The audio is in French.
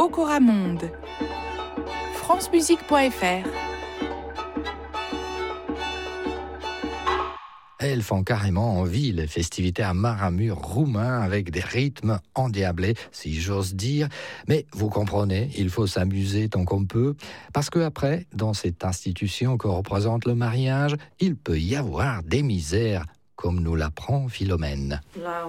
Coramonde. francemusique.fr. Elles font carrément envie, les festivités à Maramur roumain avec des rythmes endiablés, si j'ose dire. Mais vous comprenez, il faut s'amuser tant qu'on peut, parce que après, dans cette institution que représente le mariage, il peut y avoir des misères, comme nous l'apprend Philomène. Là,